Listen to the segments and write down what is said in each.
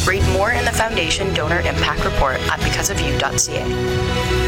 Read more in the Foundation Donor Impact Report at becauseofyou.ca.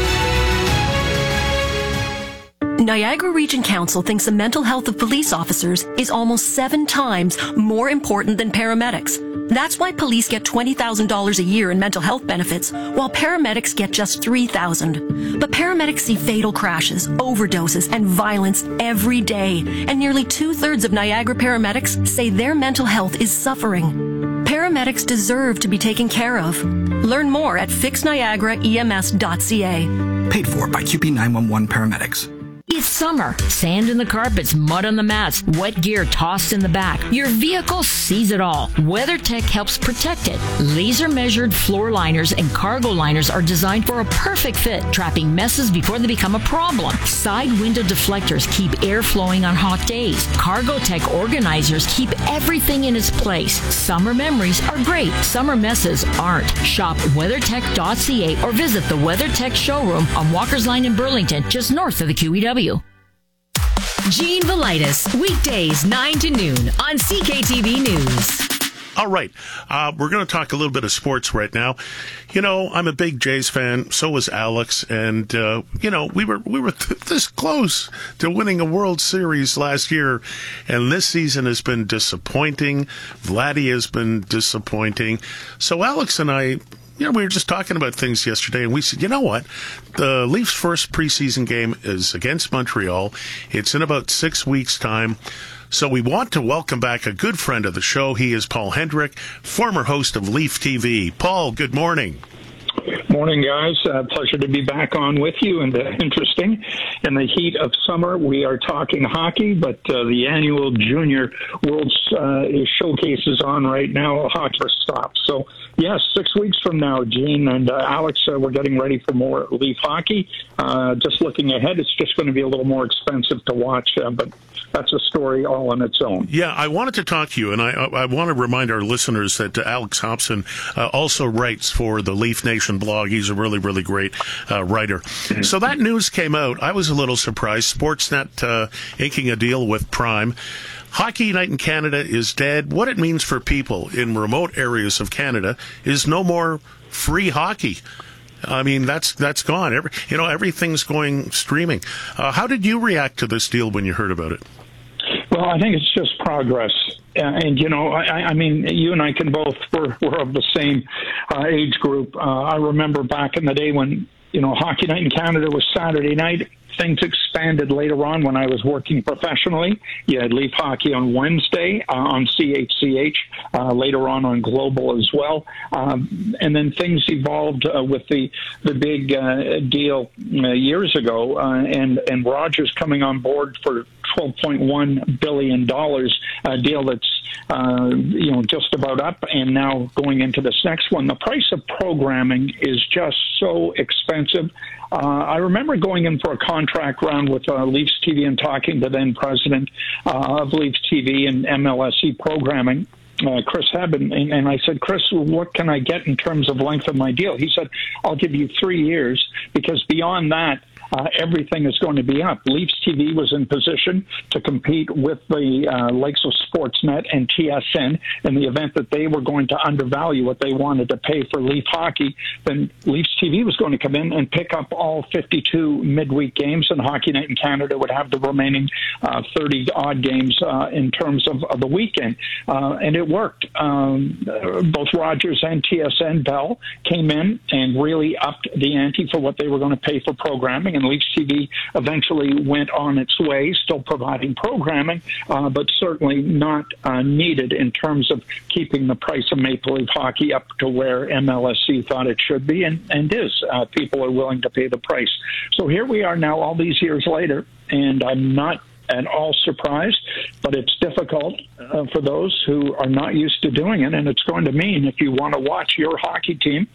Niagara Region Council thinks the mental health of police officers is almost 7 times more important than paramedics. That's why police get $20,000 a year in mental health benefits, while paramedics get just $3,000. But paramedics see fatal crashes, overdoses, and violence every day, and nearly 2/3 of Niagara paramedics say their mental health is suffering. Paramedics deserve to be taken care of. Learn more at fixniagaraems.ca. Paid for by QP 911 paramedics. It's summer. Sand in the carpets, mud on the mats, wet gear tossed in the back. Your vehicle sees it all. WeatherTech helps protect it. Laser-measured floor liners and cargo liners are designed for a perfect fit, trapping messes before they become a problem. Side window deflectors keep air flowing on hot days. CargoTech organizers keep everything in its place. Summer memories are great. Summer messes aren't. Shop WeatherTech.ca or visit the WeatherTech showroom on Walker's Line in Burlington, just north of the QEW. Gene Velitis, weekdays 9 to noon on CKTV News. All right. We're going to talk a little bit of sports right now. You know, I'm a big Jays fan. So was Alex. And, we were this close to winning a World Series last year. And this season has been disappointing. Vladdy has been disappointing. So Alex and I, we were just talking about things yesterday, and we said, you know what? The Leafs' first preseason game is against Montreal. It's in about 6 weeks' time. So we want to welcome back a good friend of the show. He is Paul Hendrick, former host of Leaf TV. Paul, good morning. Morning, guys. Pleasure to be back on with you, and interesting. In the heat of summer, we are talking hockey, but the annual Junior World Showcase is on right now. Hockey stops. So, yes, 6 weeks from now, Gene and Alex, we're getting ready for more Leaf hockey. Just looking ahead, it's just going to be a little more expensive to watch, but that's a story all on its own. Yeah, I wanted to talk to you, and I want to remind our listeners that Alex Hobson also writes for the Leaf Nation blog. He's a really, really great writer. So that news came out. I was a little surprised. Sportsnet inking a deal with Prime. Hockey Night in Canada is dead. What it means for people in remote areas of Canada is no more free hockey. I mean, that's gone. Everything's going streaming. How did you react to this deal when you heard about it? Well, I think it's just progress. And, I mean, you and I can both, we're of the same age group. I remember back in the day when, Hockey Night in Canada was Saturday night. Things expanded later on when I was working professionally. You had Leaf Hockey on Wednesday on CHCH, later on Global as well. And then things evolved with the big deal years ago, and Rogers coming on board for $12.1 billion, a deal that's just about up, and now going into this next one. The price of programming is just so expensive. I remember going in for a contract round with Leafs TV and talking to then president of Leafs TV and MLSE programming, Chris Hebb, and I said, Chris, what can I get in terms of length of my deal? He said, I'll give you 3 years, because beyond that, everything is going to be up. Leafs TV was in position to compete with the likes of Sportsnet and TSN in the event that they were going to undervalue what they wanted to pay for Leaf hockey. Then Leafs TV was going to come in and pick up all 52 midweek games, and Hockey Night in Canada would have the remaining 30-odd games in terms of the weekend. And it worked. Both Rogers and TSN Bell came in and really upped the ante for what they were going to pay for programming, and Leafs TV eventually went on its way, still providing programming, but certainly not needed in terms of keeping the price of Maple Leaf hockey up to where MLSE thought it should be, and is. People are willing to pay the price. So here we are now, all these years later, and I'm not at all surprised, but it's difficult for those who are not used to doing it, and it's going to mean if you want to watch your hockey team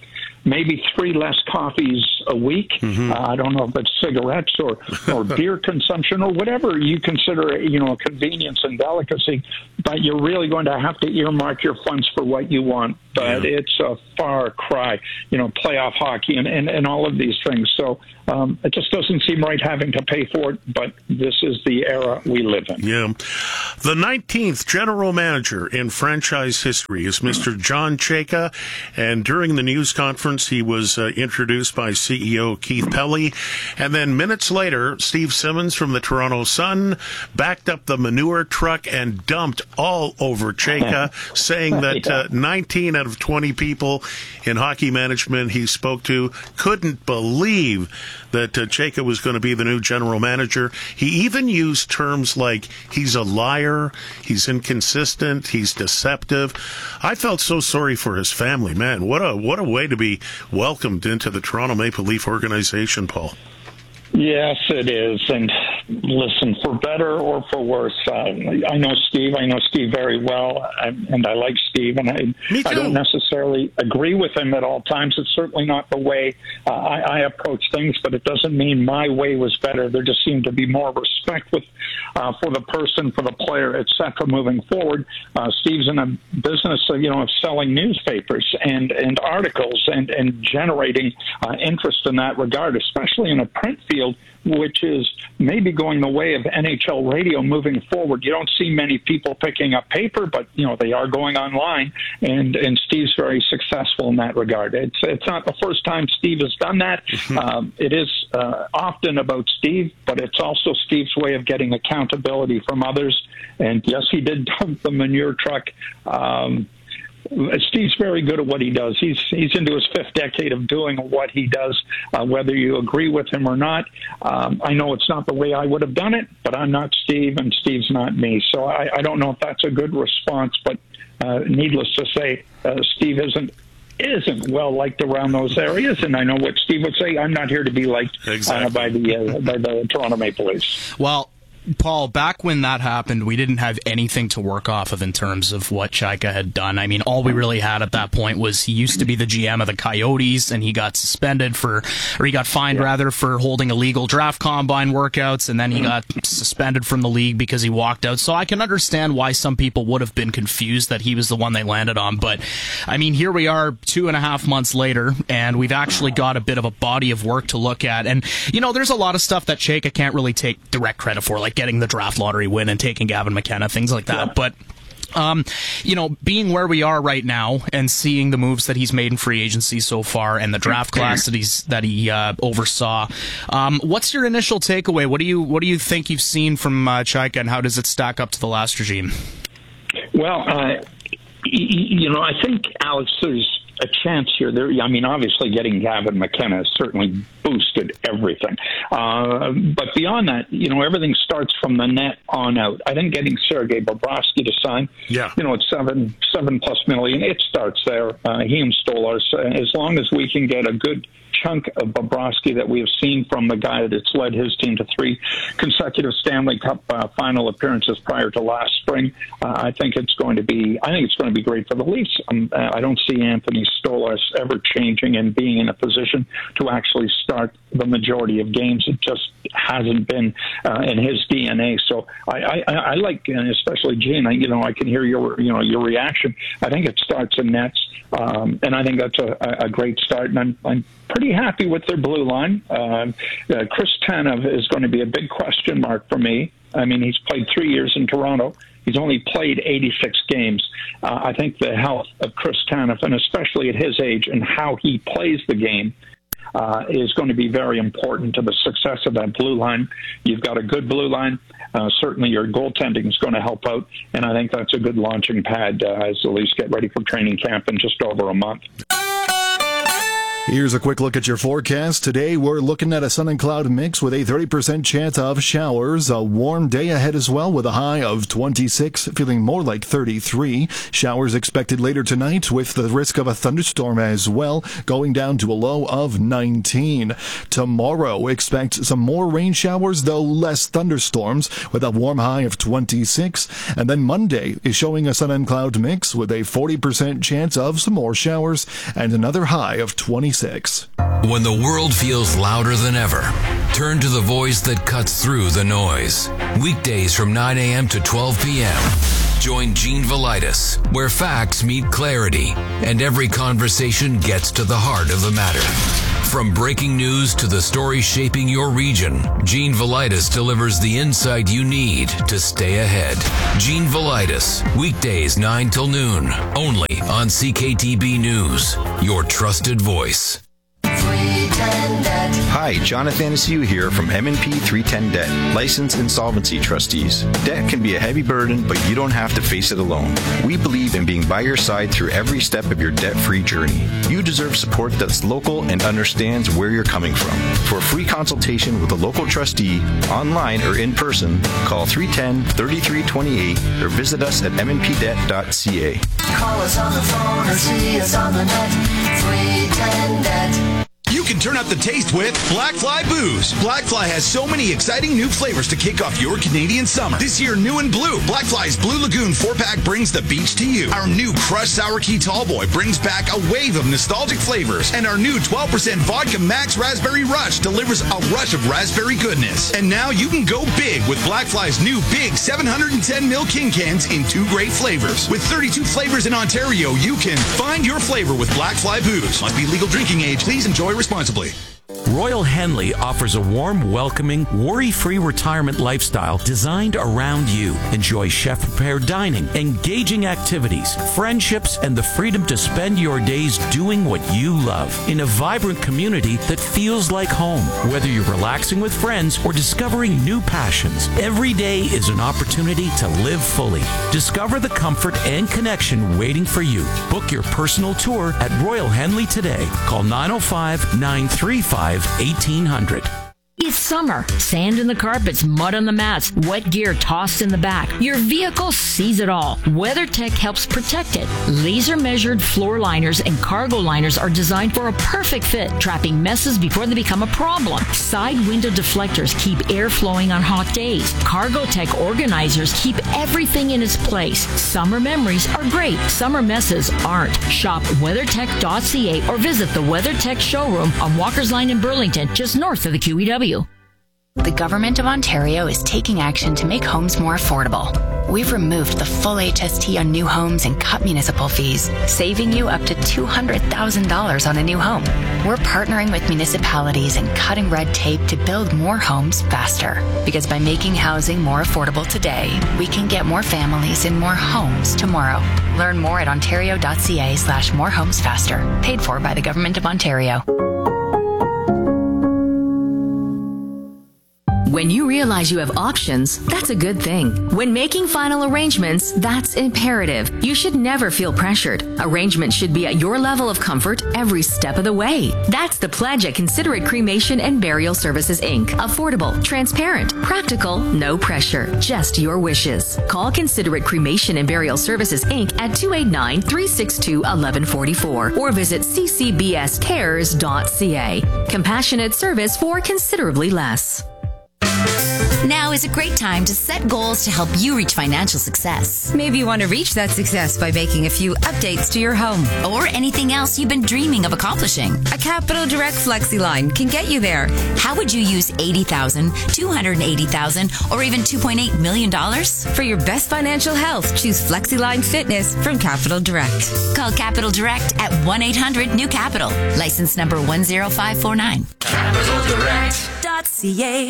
maybe 3 less coffees a week. I don't know if it's cigarettes or beer consumption or whatever you consider, a convenience and delicacy, but you're really going to have to earmark your funds for what you want. But it's a far cry, playoff hockey and all of these things. So it just doesn't seem right having to pay for it, but this is the era we live in. Yeah. The 19th general manager in franchise history is Mr. John Chayka, and during the news conference, he was introduced by CEO Keith Pelly, and then minutes later, Steve Simmons from the Toronto Sun backed up the manure truck and dumped all over Chayka, saying that 19 out of 20 people in hockey management he spoke to couldn't believe that Chayka was going to be the new general manager. He even used terms like he's a liar, he's inconsistent, he's deceptive. I felt so sorry for his family. Man, what a way to be welcomed into the Toronto Maple Leaf organization, Paul. Yes, it is. And listen, for better or for worse, I know Steve. I know Steve very well, and I like Steve. And I don't necessarily agree with him at all times. It's certainly not the way I approach things, but it doesn't mean my way was better. There just seemed to be more respect for the person, for the player, etc. moving forward. Steve's in a business, of selling newspapers and articles and generating interest in that regard, especially in a print field, which is maybe going the way of NHL radio moving forward. You don't see many people picking up paper, but they are going online, and Steve's very successful in that regard. It's not the first time Steve has done that. It is often about Steve, but it's also Steve's way of getting accountability from others. And yes, he did dump the manure truck. Steve's very good at what he does. He's into his 5th decade of doing what he does, whether you agree with him or not. I know it's not the way I would have done it, but I'm not Steve, and Steve's not me. So I don't know if that's a good response, but needless to say, Steve isn't well liked around those areas, and I know what Steve would say. I'm not here to be liked by the Toronto Maple Leafs. Well, Paul, back when that happened, we didn't have anything to work off of in terms of what Chayka had done. I mean, all we really had at that point was he used to be the GM of the Coyotes, and he got fined for holding illegal draft combine workouts, and then he got suspended from the league because he walked out. So I can understand why some people would have been confused that he was the one they landed on. But, I mean, here we are 2.5 months later, and we've actually got a bit of a body of work to look at. And, there's a lot of stuff that Chayka can't really take direct credit for, like getting the draft lottery win and taking Gavin McKenna, things like that. But being where we are right now and seeing the moves that he's made in free agency so far and the draft class that he oversaw, what's your initial takeaway? What do you think you've seen from Chayka, and how does it stack up to the last regime? Well, I think, Alex, there's a chance here. Obviously getting Gavin McKenna has certainly boosted everything. But beyond that, everything starts from the net on out. I think getting Sergei Bobrovsky to sign, at $7+ million, it starts there. He and Stolarz, as long as we can get a good chunk of Bobrovsky that we have seen from the guy that's led his team to 3 consecutive Stanley Cup final appearances prior to last spring. I think it's going to be great for the Leafs. I don't see Anthony Stolarz ever changing and being in a position to actually start the majority of games. It just hasn't been in his DNA. So I like, and especially Gene. I can hear your reaction. I think it starts in nets, and I think that's a great start. And I'm pretty happy with their blue line. Chris Tanev is going to be a big question mark for me. I mean, he's played 3 years in Toronto. He's only played 86 games. I think the health of Chris Tanev, and especially at his age and how he plays the game, is going to be very important to the success of that blue line. You've got a good blue line. Certainly your goaltending is going to help out, and I think that's a good launching pad as the Leafs get ready for training camp in just over a month. Here's a quick look at your forecast. Today, we're looking at a sun and cloud mix with a 30% chance of showers. A warm day ahead as well with a high of 26, feeling more like 33. Showers expected later tonight with the risk of a thunderstorm as well, going down to a low of 19. Tomorrow, expect some more rain showers, though less thunderstorms, with a warm high of 26. And then Monday is showing a sun and cloud mix with a 40% chance of some more showers and another high of 26. 26. When the world feels louder than ever, turn to the voice that cuts through the noise. Weekdays from 9 a.m. to 12 p.m. Join Gene Velitis, where facts meet clarity and every conversation gets to the heart of the matter. From breaking news to the story shaping your region, Gene Velitis delivers the insight you need to stay ahead. Gene Velitis, weekdays 9 till noon, only on CKTB News, your trusted voice. Hi, Jonathan Anastasia here from M&P 310 Debt, licensed insolvency trustees. Debt can be a heavy burden, but you don't have to face it alone. We believe in being by your side through every step of your debt-free journey. You deserve support that's local and understands where you're coming from. For a free consultation with a local trustee, online or in person, call 310-3328 or visit us at mnpdebt.ca. Call us on the phone or see us on the net. 310 Debt. You can turn up the taste with Blackfly Booze. Blackfly has so many exciting new flavors to kick off your Canadian summer. This year, new and blue, Blackfly's Blue Lagoon 4-pack brings the beach to you. Our new Crushed Sour Key Tallboy brings back a wave of nostalgic flavors. And our new 12% Vodka Max Raspberry Rush delivers a rush of raspberry goodness. And now you can go big with Blackfly's new big 710ml King Cans in 2 great flavors. With 32 flavors in Ontario, you can find your flavor with Blackfly Booze. Must be legal drinking age. Please enjoy responsibly. Royal Henley offers a warm, welcoming, worry-free retirement lifestyle designed around you. Enjoy chef-prepared dining, engaging activities, friendships, and the freedom to spend your days doing what you love in a vibrant community that feels like home. Whether you're relaxing with friends or discovering new passions, every day is an opportunity to live fully. Discover the comfort and connection waiting for you. Book your personal tour at Royal Henley today. Call 905-935-1800. It's summer. Sand in the carpets, mud on the mats, wet gear tossed in the back. Your vehicle sees it all. WeatherTech helps protect it. Laser-measured floor liners and cargo liners are designed for a perfect fit, trapping messes before they become a problem. Side window deflectors keep air flowing on hot days. CargoTech organizers keep everything in its place. Summer memories are great. Summer messes aren't. Shop WeatherTech.ca or visit the WeatherTech showroom on Walker's Line in Burlington, just north of the QEW. The Government of Ontario is taking action to make homes more affordable. We've removed the full HST on new homes and cut municipal fees, saving you up to $200,000 on a new home. We're partnering with municipalities and cutting red tape to build more homes faster. Because by making housing more affordable today, we can get more families in more homes tomorrow. Learn more at ontario.ca/morehomesfaster. Paid for by the Government of Ontario. When you realize you have options, that's a good thing. When making final arrangements, that's imperative. You should never feel pressured. Arrangements should be at your level of comfort every step of the way. That's the pledge at Considerate Cremation and Burial Services, Inc. Affordable, transparent, practical, no pressure, just your wishes. Call Considerate Cremation and Burial Services, Inc. at 289-362-1144 or visit ccbscares.ca. Compassionate service for considerably less. Now is a great time to set goals to help you reach financial success. Maybe you want to reach that success by making a few updates to your home. Or anything else you've been dreaming of accomplishing. A Capital Direct FlexiLine can get you there. How would you use $80,000, $280,000, or even $2.8 million? For your best financial health, choose FlexiLine Fitness from Capital Direct. Call Capital Direct at 1-800-NEW-CAPITAL. License number 10549. CapitalDirect.ca.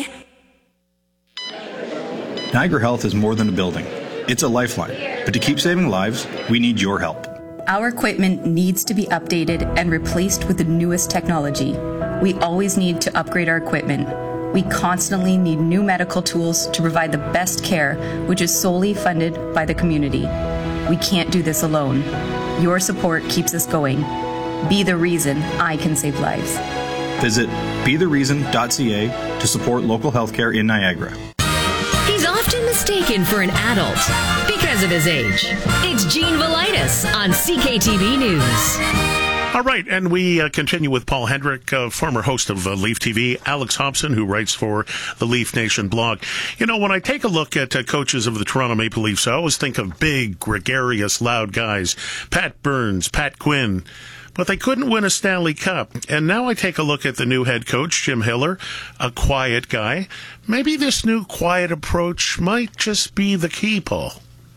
Niagara Health is more than a building. It's a lifeline. But to keep saving lives, we need your help. Our equipment needs to be updated and replaced with the newest technology. We always need to upgrade our equipment. We constantly need new medical tools to provide the best care, which is solely funded by the community. We can't do this alone. Your support keeps us going. Be the reason I can save lives. Visit bethereason.ca to support local healthcare in Niagara. He's often mistaken for an adult because of his age. It's Gene Velitis on CKTB News. All right, and we continue with Paul Hendrick, former host of Leaf TV, Alex Hobson, who writes for the Leaf Nation blog. You know, when I take a look at coaches of the Toronto Maple Leafs, I always think of big, gregarious, loud guys. Pat Burns, Pat Quinn. but they couldn't win a Stanley Cup. And now I take a look at the new head coach, Jim Hiller, a quiet guy. Maybe this new quiet approach might just be the key, Paul.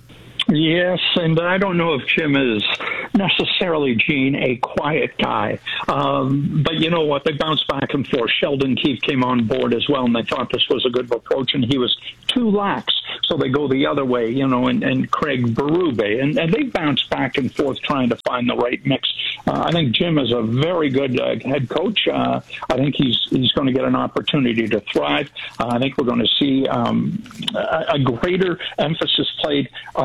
Yes, and I don't know if Jim is necessarily, Gene, a quiet guy. But you know what? They bounced back and forth. Sheldon Keefe came on board as well, and they thought this was a good approach, and he was too lax. So they go the other way, and Craig Berube. And they bounce back and forth trying to find the right mix. I think Jim is a very good head coach. I think he's going to get an opportunity to thrive. I think we're going to see a greater emphasis played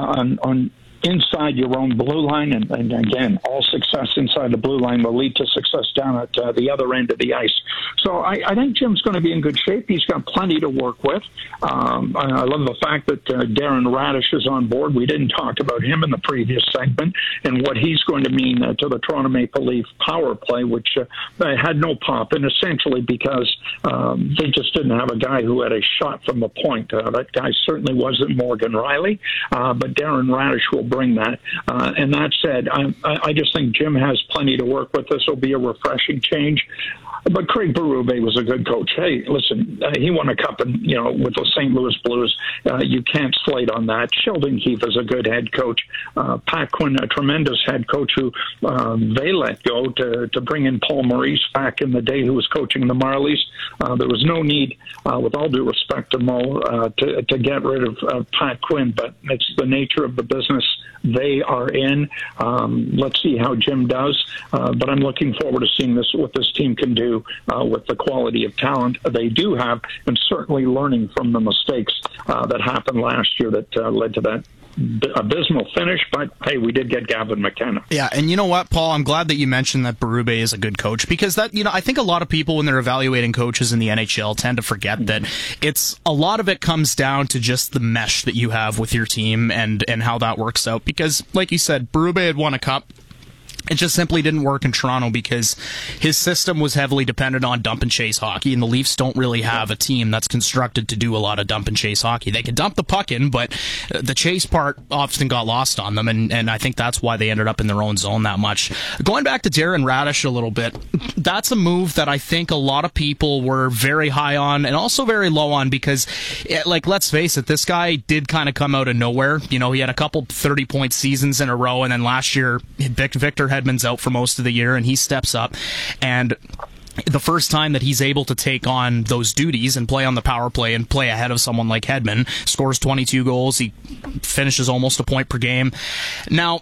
on inside your own blue line, and again, all success inside the blue line will lead to success down at the other end of the ice. So I think Jim's going to be in good shape. He's got plenty to work with. I love the fact that Darren Radish is on board. We didn't talk about him in the previous segment and what he's going to mean to the Toronto Maple Leaf power play, which had no pop, and essentially because they just didn't have a guy who had a shot from the point. That guy certainly wasn't Morgan Riley, but Darren Radish will bring that. And that said, I just think Jim has plenty to work with. This will be a refreshing change. But Craig Berube was a good coach. Hey, listen, he won a cup with the St. Louis Blues. You can't slate on that. Sheldon Keefe is a good head coach. Pat Quinn, a tremendous head coach who they let go to bring in Paul Maurice back in the day, who was coaching the Marlies. There was no need, with all due respect to Mo, to get rid of Pat Quinn, but it's the nature of the business they are in. Let's see how Jim does. But I'm looking forward to seeing what this team can do with the quality of talent they do have, and certainly learning from the mistakes that happened last year that led to that abysmal finish. But hey, we did get Gavin McKenna. Yeah, and you know what, Paul, I'm glad that you mentioned that Berube is a good coach, because that, I think a lot of people when they're evaluating coaches in the NHL tend to forget that it's a lot of it comes down to just the mesh that you have with your team and how that works out, because like you said, Berube had won a cup. It just simply didn't work in Toronto because his system was heavily dependent on dump and chase hockey, and the Leafs don't really have a team that's constructed to do a lot of dump and chase hockey. They can dump the puck in, but the chase part often got lost on them, and I think that's why they ended up in their own zone that much. Going back to Darren Radish a little bit, that's a move that I think a lot of people were very high on and also very low on, because, let's face it, this guy did kind of come out of nowhere. He had a couple 30-point seasons in a row, and then last year, Victor Hedman's out for most of the year, and he steps up, and the first time that he's able to take on those duties and play on the power play and play ahead of someone like Hedman, scores 22 goals, he finishes almost a point per game. Now,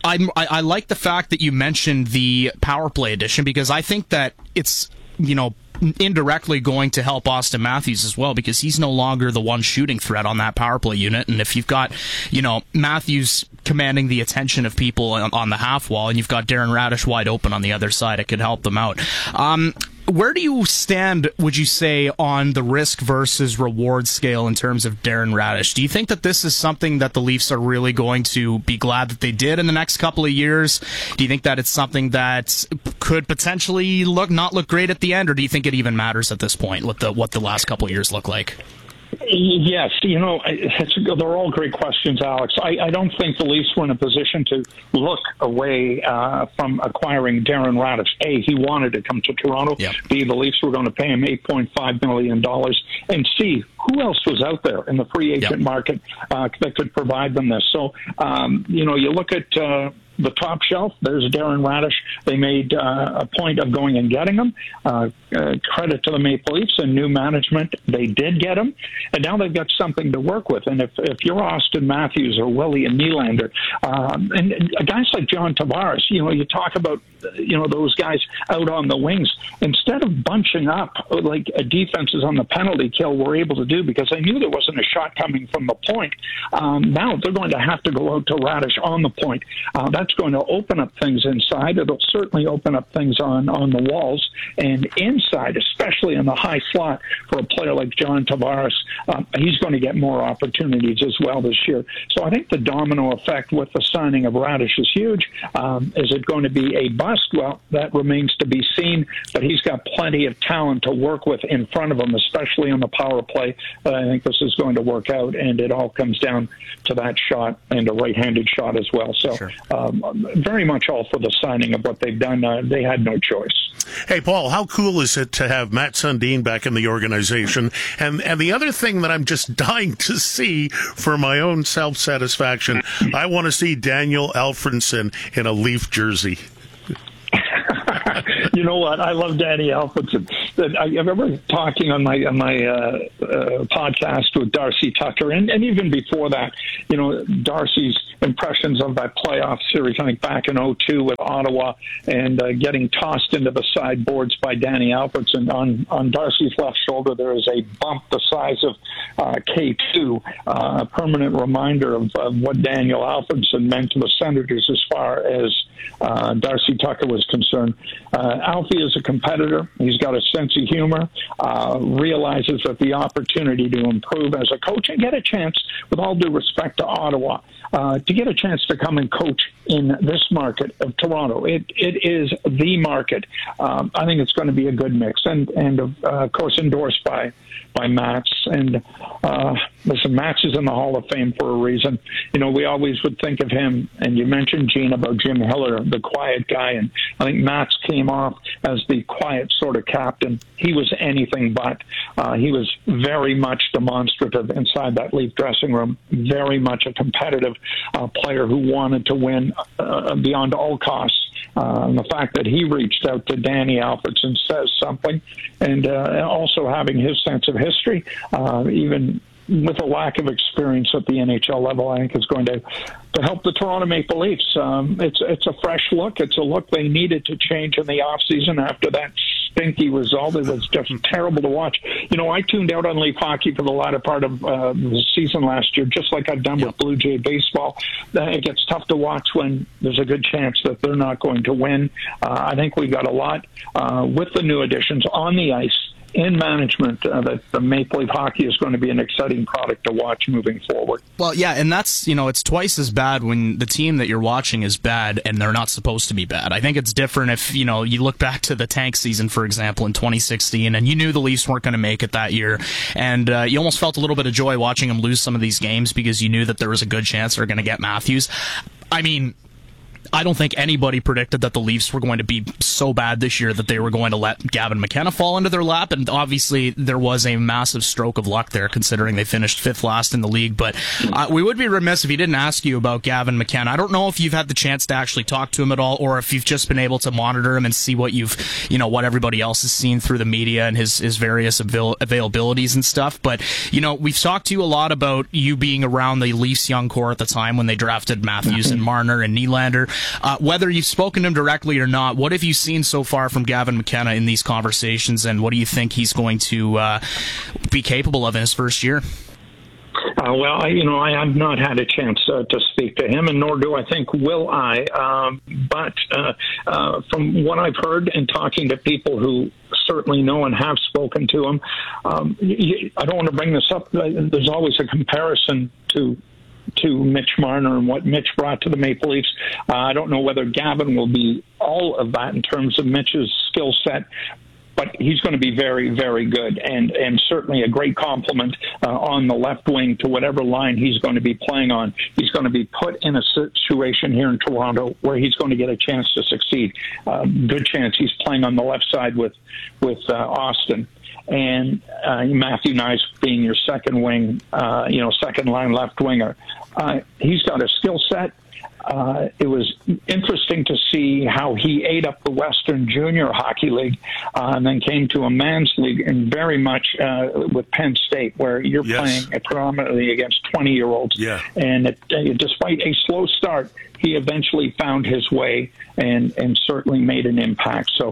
I like the fact that you mentioned the power play edition, because I think that it's, indirectly going to help Austin Matthews as well, because he's no longer the one shooting threat on that power play unit. And if you've got, Matthews commanding the attention of people on the half wall, and you've got Darren Radish wide open on the other side, it could help them out. Where do you stand, would you say, on the risk versus reward scale in terms of Darren Radish? Do you think that this is something that the Leafs are really going to be glad that they did in the next couple of years? Do you think that it's something that could potentially not look great at the end, or do you think it even matters at this point what the last couple of years look like? Yes, they're all great questions, Alex. I don't think the Leafs were in a position to look away from acquiring Darren Radish. A, he wanted to come to Toronto. Yep. B, the Leafs were going to pay him $8.5 million. And C, who else was out there in the free agent market that could provide them this? So, you look at the top shelf, there's Darren Radish. They made a point of going and getting him. Credit to the Maple Leafs and new management. They did get him, and now they've got something to work with. And if you're Austin Matthews or Willie and Nylander, and guys like John Tavares, you talk about those guys out on the wings, instead of bunching up like defenses on the penalty kill were able to do, because they knew there wasn't a shot coming from the point. Now they're going to have to go out to Radish on the point. That's going to open up things inside. It'll certainly open up things on the walls and inside, especially in the high slot for a player like John Tavares. He's going to get more opportunities as well this year. So I think the domino effect with the signing of Radish is huge. Is it going to be a bust? Well, that remains to be seen, but he's got plenty of talent to work with in front of him, especially on the power play. I think this is going to work out, and it all comes down to that shot and a right-handed shot as well. So very much all for the signing of what they've done. They had no choice. Hey, Paul, how cool is it to have Matt Sundin back in the organization? And the other thing that I'm just dying to see for my own self-satisfaction, I want to see Daniel Alfredsson in a Leaf jersey. You know what? I love Danny Alfredsson. I remember talking on my podcast with Darcy Tucker, and even before that, you know, Darcy's impressions of that playoff series, I think back in 2002 with Ottawa, and getting tossed into the sideboards by Danny Alfredsson. On Darcy's left shoulder, there is a bump the size of K2, a permanent reminder of what Daniel Alfredsson meant to the Senators as far as Darcy Tucker was concerned. Alfie is a competitor. He's got a sense of humor, realizes that the opportunity to improve as a coach and get a chance, with all due respect to Ottawa, to get a chance to come and coach in this market of Toronto. It is the market. I think it's going to be a good mix, and of course endorsed by Mats. And listen, Mats is in the Hall of Fame for a reason. You know, we always would think of him, and you mentioned, Gene, about Jim Hiller, the quiet guy, and I think Mats came off as the quiet sort of captain. He was anything but. He was very much demonstrative inside that Leaf dressing room, very much a competitive player who wanted to win beyond all costs. And the fact that he reached out to Danny Alfredsson says something. And also having his sense of history, even with a lack of experience at the NHL level, I think is going to help the Toronto Maple Leafs. It's a fresh look. It's a look they needed to change in the offseason after that stinky result. It was just terrible to watch. You know, I tuned out on Leaf hockey for the latter part of the season last year, just like I've done with Blue Jay baseball. It gets tough to watch when there's a good chance that they're not going to win. I think we got a lot with the new additions on the ice in management that the Maple Leaf hockey is going to be an exciting product to watch moving forward. Well, yeah, and that's, you know, it's twice as bad when the team that you're watching is bad and they're not supposed to be bad. I think it's different if, you know, you look back to the tank season, for example, in 2016, and you knew the Leafs weren't going to make it that year, and you almost felt a little bit of joy watching them lose some of these games because you knew that there was a good chance they were going to get Matthews. I mean, I don't think anybody predicted that the Leafs were going to be so bad this year that they were going to let Gavin McKenna fall into their lap, and obviously there was a massive stroke of luck there considering they finished fifth last in the league, but we would be remiss if he didn't ask you about Gavin McKenna. I don't know if you've had the chance to actually talk to him at all, or if you've just been able to monitor him and see what what everybody else has seen through the media and his various availabilities and stuff, but, you know, we've talked to you a lot about you being around the Leafs young core at the time when they drafted Matthews and Marner and Nylander. Whether you've spoken to him directly or not, what have you seen so far from Gavin McKenna in these conversations, and what do you think he's going to be capable of in his first year? Well, I have not had a chance to speak to him, and nor do I think will I. But from what I've heard and talking to people who certainly know and have spoken to him, I don't want to bring this up. There's always a comparison to Mitch Marner and what Mitch brought to the Maple Leafs. I don't know whether Gavin will be all of that in terms of Mitch's skill set, but he's going to be very, very good, and certainly a great compliment on the left wing to whatever line he's going to be playing on. He's going to be put in a situation here in Toronto where he's going to get a chance to succeed. Good chance he's playing on the left side with Austin. And Matthew Knies being your second wing, second line left winger. He's got a skill set. It was interesting to see how he ate up the Western Junior Hockey League and then came to a man's league, and very much with Penn State, where you're playing predominantly against 20-year-olds. Yeah. And despite a slow start, he eventually found his way and certainly made an impact. So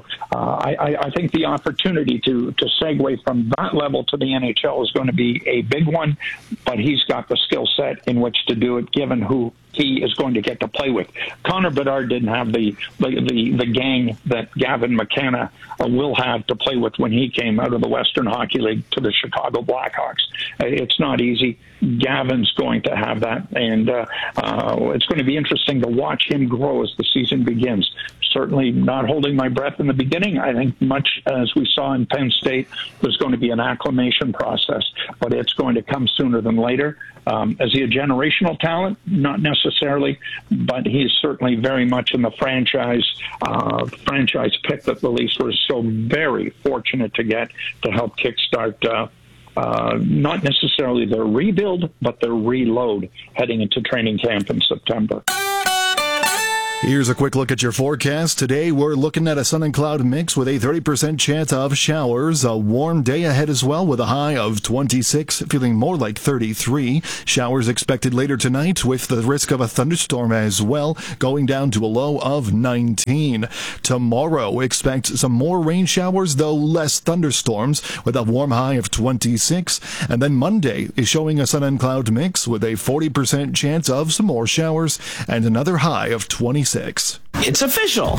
I think the opportunity to segue from that level to the NHL is going to be a big one, but he's got the skill set in which to do it, given who he is going to get to play with. Connor Bedard didn't have the the gang that Gavin McKenna will have to play with when he came out of the Western Hockey League to the Chicago Blackhawks. It's not easy. Gavin's going to have that, and it's going to be interesting to watch him grow as the season begins. Certainly not holding my breath in the beginning. I think much as we saw in Penn State, there's going to be an acclimation process, but it's going to come sooner than later. Is he a generational talent? Not necessarily, but he's certainly very much in the franchise pick that the Leafs were so very fortunate to get to help kickstart not necessarily their rebuild, but their reload heading into training camp in September. Here's a quick look at your forecast. Today, we're looking at a sun and cloud mix with a 30% chance of showers. A warm day ahead as well with a high of 26, feeling more like 33. Showers expected later tonight with the risk of a thunderstorm as well, going down to a low of 19. Tomorrow, expect some more rain showers, though less thunderstorms, with a warm high of 26. And then Monday is showing a sun and cloud mix with a 40% chance of some more showers and another high of 26. It's official.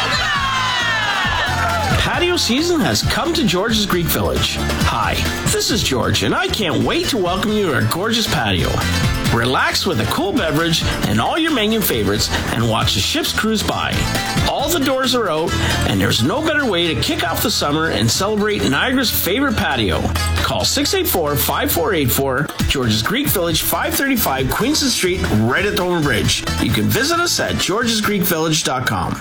Patio season has come to George's Greek Village. Hi, this is George, and I can't wait to welcome you to our gorgeous patio. Relax with a cool beverage and all your menu favorites and watch the ships cruise by. All the doors are out, and there's no better way to kick off the summer and celebrate Niagara's favorite patio. Call 684-5484, George's Greek Village, 535 Queenston Street, right at Dover Bridge. You can visit us at georgesgreekvillage.com.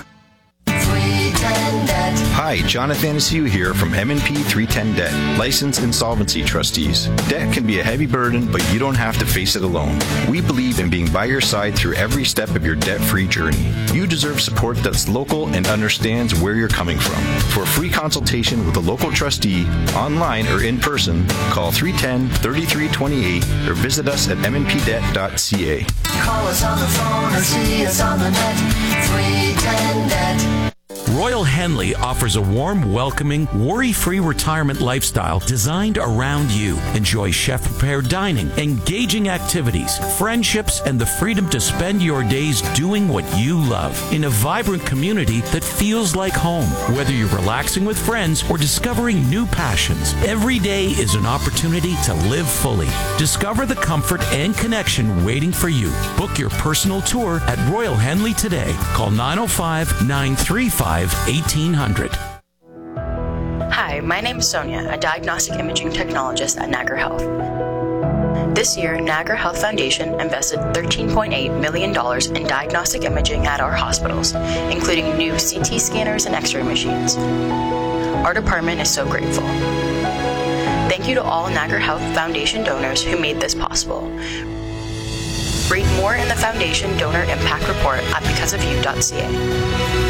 Hi, Jonathan Asiu here from M&P 310 Debt, licensed insolvency trustees. Debt can be a heavy burden, but you don't have to face it alone. We believe in being by your side through every step of your debt-free journey. You deserve support that's local and understands where you're coming from. For a free consultation with a local trustee, online or in person, call 310-3328 or visit us at mnpdebt.ca. Call us on the phone or see us on the net. 310 Debt. Royal Henley offers a warm, welcoming, worry-free retirement lifestyle designed around you. Enjoy chef-prepared dining, engaging activities, friendships, and the freedom to spend your days doing what you love in a vibrant community that feels like home. Whether you're relaxing with friends or discovering new passions, every day is an opportunity to live fully. Discover the comfort and connection waiting for you. Book your personal tour at Royal Henley today. Call 905-935-1800. Hi, my name is Sonia, a diagnostic imaging technologist at Niagara Health. This year, Niagara Health Foundation invested $13.8 million in diagnostic imaging at our hospitals, including new CT scanners and X-ray machines. Our department is so grateful. Thank you to all Niagara Health Foundation donors who made this possible. Read more in the Foundation Donor Impact Report at becauseofyou.ca.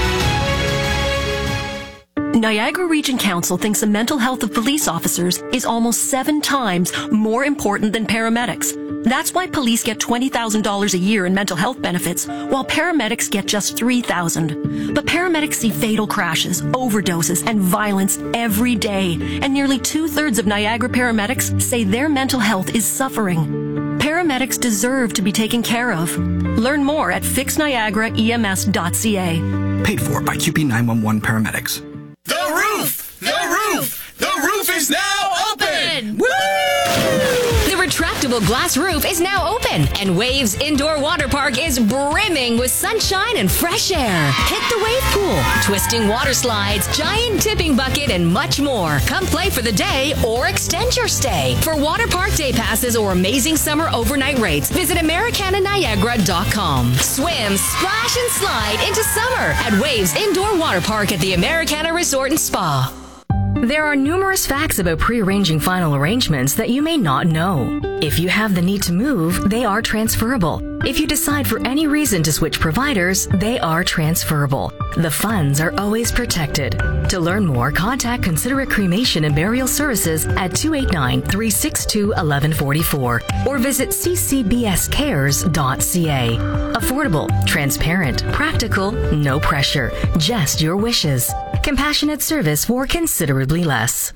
Niagara Region Council thinks the mental health of police officers is almost 7 times more important than paramedics. That's why police get $20,000 a year in mental health benefits, while paramedics get just $3,000. But paramedics see fatal crashes, overdoses, and violence every day, and nearly 2/3 of Niagara paramedics say their mental health is suffering. Paramedics deserve to be taken care of. Learn more at fixniagaraems.ca. Paid for by QP 911 paramedics. The roof! The roof! The roof is now open! Woo! The retractable glass roof is now open, and Waves Indoor Water Park is brimming with sunshine and fresh air. Hit the wave pool, twisting water slides, giant tipping bucket, and much more. Come play for the day or extend your stay. For water park day passes or amazing summer overnight rates, visit AmericanaNiagara.com. Swim, splash, and slide into summer at Waves Indoor Water Park at the Americana Resort and Spa. There are numerous facts about pre-arranging final arrangements that you may not know. If you have the need to move, they are transferable. If you decide for any reason to switch providers, they are transferable. The funds are always protected. To learn more, contact Considerate Cremation and Burial Services at 289-362-1144 or visit ccbscares.ca. Affordable, transparent, practical, no pressure, just your wishes. Compassionate service for considerably less.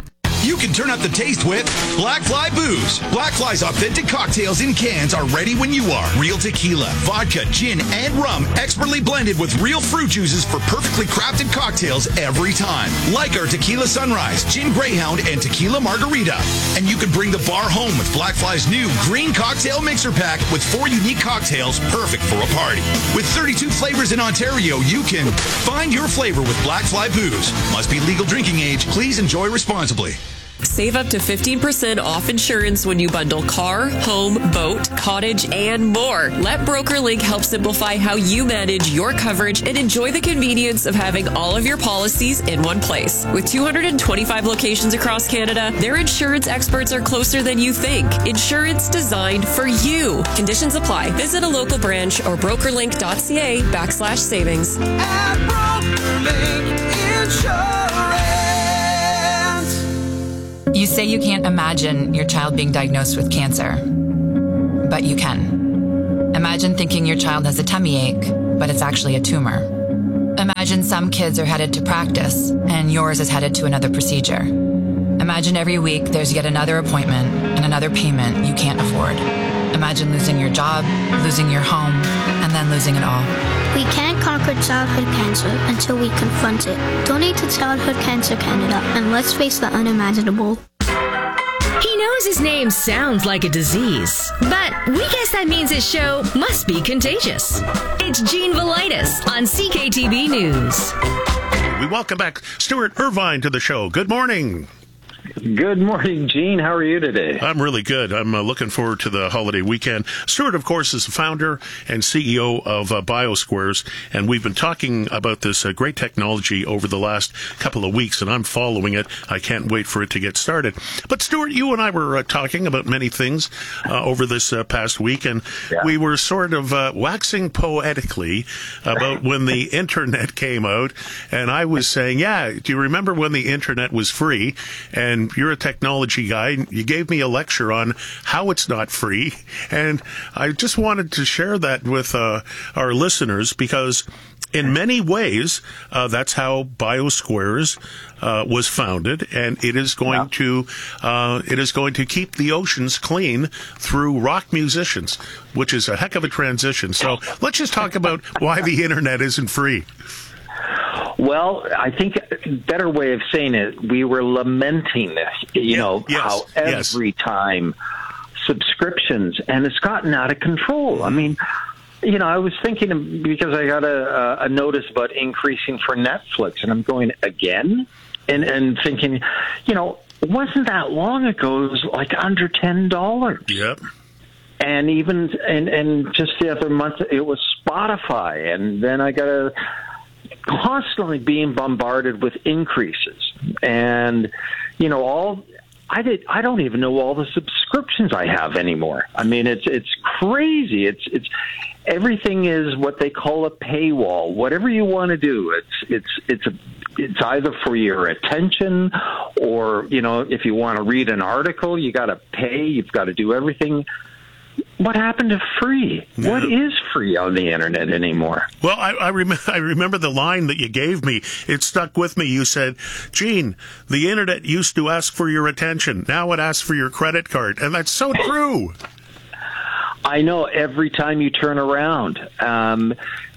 You can turn up the taste with Blackfly Booze. Blackfly's authentic cocktails in cans are ready when you are. Real tequila, vodka, gin, and rum, expertly blended with real fruit juices for perfectly crafted cocktails every time. Like our Tequila Sunrise, Gin Greyhound, and Tequila Margarita. And you can bring the bar home with Blackfly's new Green Cocktail Mixer Pack with 4 unique cocktails perfect for a party. With 32 flavors in Ontario, you can find your flavor with Blackfly Booze. Must be legal drinking age. Please enjoy responsibly. Save up to 15% off insurance when you bundle car, home, boat, cottage, and more. Let BrokerLink help simplify how you manage your coverage and enjoy the convenience of having all of your policies in one place. With 225 locations across Canada, their insurance experts are closer than you think. Insurance designed for you. Conditions apply. Visit a local branch or brokerlink.ca/savings. At BrokerLink Insurance. You say you can't imagine your child being diagnosed with cancer, but you can. Imagine thinking your child has a tummy ache, but it's actually a tumor. Imagine some kids are headed to practice, and yours is headed to another procedure. Imagine every week there's yet another appointment and another payment you can't afford. Imagine losing your job, losing your home, and then losing it all. We can't conquer childhood cancer until we confront it. Donate to Childhood Cancer Canada and let's face the unimaginable. He knows his name sounds like a disease, but we guess that means his show must be contagious. It's Gene Velitis on CKTV News. We welcome back Stuart Irvine to the show. Good morning. Good morning, Gene. How are you today? I'm really good. I'm looking forward to the holiday weekend. Stuart, of course, is the founder and CEO of BioSquares, and we've been talking about this great technology over the last couple of weeks, and I'm following it. I can't wait for it to get started. But, Stuart, you and I were talking about many things over this past week, and we were sort of waxing poetically about when the Internet came out, and I was saying, do you remember when the Internet was free? And you're a technology guy. You gave me a lecture on how it's not free. And I just wanted to share that with our listeners because in many ways, that's how BioSquares was founded, and it is going to keep the oceans clean through rock musicians, which is a heck of a transition. So let's just talk about why the Internet isn't free. Well, I think a better way of saying it, we were lamenting this, how every time subscriptions, and it's gotten out of control. I mean, I was thinking because I got a notice about increasing for Netflix, and I'm going, again? And thinking, it wasn't that long ago, it was like under $10. Yep. And even, and just the other month, it was Spotify, and then I got constantly being bombarded with increases, and I don't even know all the subscriptions I have anymore. I mean, it's crazy. It's everything is what they call a paywall. Whatever you want to do, it's either for your attention, or if you want to read an article, you got to pay. You've got to do everything. What happened to free? Yeah. What is free on the Internet anymore? Well, I remember the line that you gave me. It stuck with me. You said, Gene, the Internet used to ask for your attention. Now it asks for your credit card. And that's so true. I know, every time you turn around. And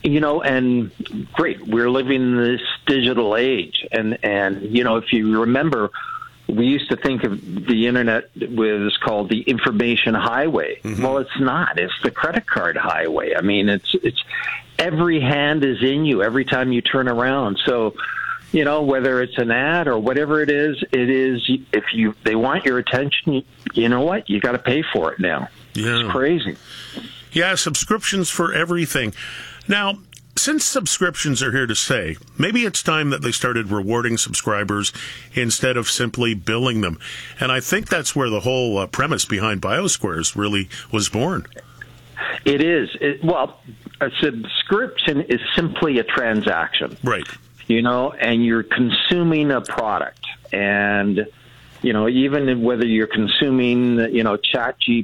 great, we're living in this digital age. And if you remember, we used to think of the Internet was called the information highway. Mm-hmm. Well, it's not. It's the credit card highway. I mean, it's every hand is in you every time you turn around. So, whether it's an ad or whatever it is, if they want your attention, you know what? You got to pay for it now. Yeah. It's crazy. Yeah, subscriptions for everything. Now, since subscriptions are here to stay, maybe it's time that they started rewarding subscribers instead of simply billing them. And I think that's where the whole premise behind BioSquares really was born. It is. A subscription is simply a transaction. Right. And you're consuming a product. And, even whether you're consuming,